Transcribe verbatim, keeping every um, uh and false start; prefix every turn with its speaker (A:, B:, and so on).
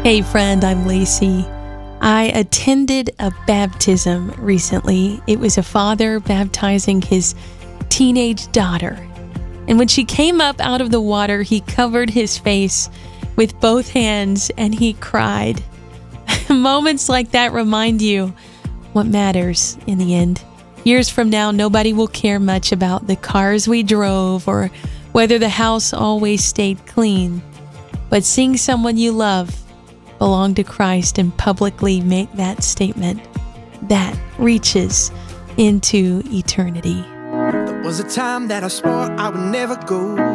A: Hey friend, I'm Lacey. I attended a baptism recently. It was a father baptizing his teenage daughter. And when she came up out of the water, he covered his face with both hands and he cried. Moments like that remind you what matters in the end. Years from now, nobody will care much about the cars we drove or whether the house always stayed clean. But seeing someone you love belong to Christ and publicly make that statement, that reaches into eternity.
B: There was a time that I swore I would never go